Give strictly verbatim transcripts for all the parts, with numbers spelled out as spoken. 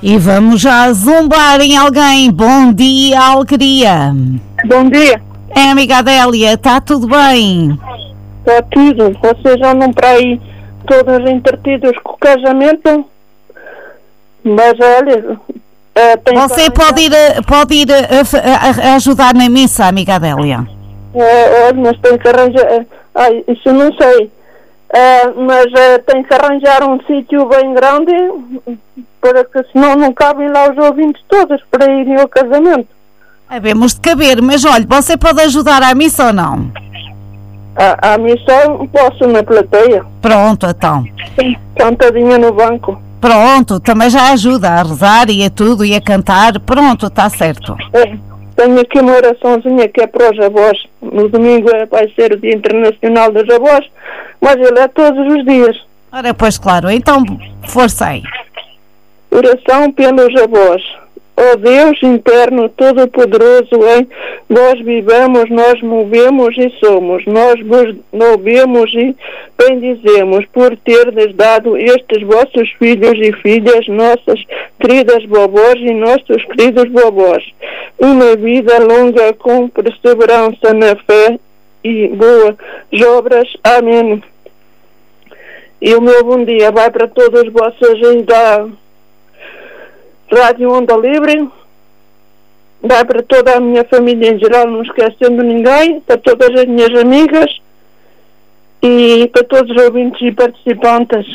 E vamos já zumbar em alguém. Bom dia, alegria. Bom dia. É, amiga Adélia, está tudo bem? Está tudo. Vocês andam para aí todas entretidas com o casamento. Mas olha... Uh, tem Você pode ir, pode ir a, a, a ajudar na missa, amiga Adélia? Uh, olha, mas tem que arranjar... Uh, ai, isso não sei. Uh, mas uh, tem que arranjar um sítio bem grande, para que senão não cabem lá os ouvintes todos para irem ao casamento. Havemos de caber, mas olha, você pode ajudar à missa ou não? À, à missa posso, na plateia. Pronto, então. Cantadinha no banco. Pronto, também já ajuda a rezar e a tudo e a cantar. Pronto, está certo. É, tenho aqui uma oraçãozinha que é para os avós. No domingo vai ser o Dia Internacional dos Avós, mas ele é todos os dias. Ora, pois claro, então força aí. Oração pelos avós. Ó Deus interno, todo-poderoso, em vós vivemos, nós movemos e somos, nós vos louvemos e bendizemos por terdes dado estes vossos filhos e filhas, nossas queridas vovós e nossos queridos vovós, uma vida longa com perseverança na fé e boas obras. Amém. E o meu bom dia vai para todos vocês da Rádio Onda Livre, vai para toda a minha família em geral, não esquecendo ninguém, para todas as minhas amigas e para todos os ouvintes e participantes.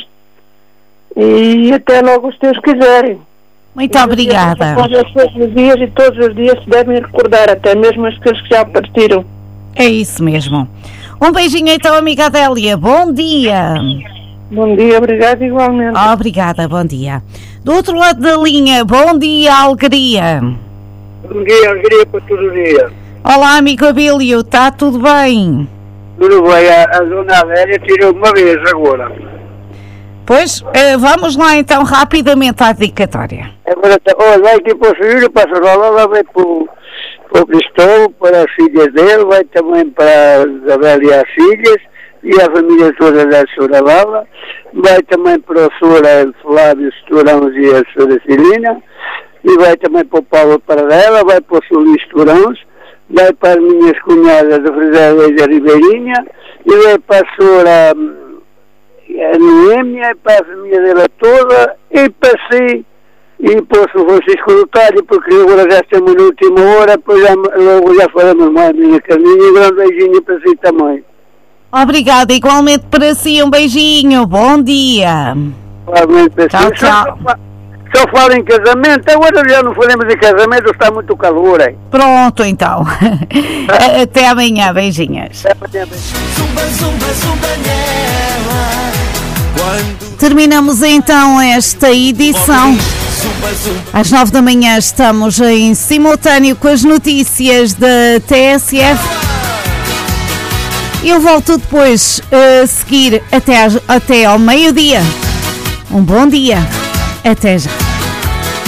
E até logo, se Deus quiserem. Muito e obrigada. Todos os dias e todos os dias se devem recordar, até mesmo aqueles que já partiram. É isso mesmo. Um beijinho então, amiga Adélia. Bom dia. Bom dia, obrigada igualmente. Obrigada, bom dia. Do outro lado da linha, bom dia, alegria. Bom dia, alegria para todo o dia. Olá, amigo Abílio, está tudo bem? Tudo bem, a, a dona Adélia tirou uma vez agora. Pois, vamos lá então rapidamente à dedicatória. Agora, olha, vai aqui para o filho, para a Rola, lá vai para o, para o Cristóvão, para as filhas dele, vai também para a Adélia e as filhas, e a família toda da senhora Lala, vai também para a senhora Flávio Estorãos e a senhora Celina, e vai também para o Paulo Paradela, vai para o senhor Luís Estorãos, vai para as minhas cunhadas da Frisela e da Ribeirinha, e vai para a senhora a Noêmia, para a família dela toda, e para si, e para o senhor Francisco do Talho, porque agora já estamos na última hora, depois já, logo já falamos mais minha caminha, e um grande beijinho para si também. Obrigada, igualmente para si, um beijinho, bom dia. Igualmente para tchau, si. tchau. Só, só falo em casamento, agora já não falamos em casamento, está muito calor, hein? Pronto, então. Até amanhã, beijinhas. Até amanhã, beijinhos. Zumba, zumba, zumba nela. Quando... Terminamos então esta edição. Zumba, zumba. Às nove da manhã estamos em simultâneo com as notícias da T S F. Eu volto depois a seguir até, às, até ao meio-dia. Um bom dia. Até já.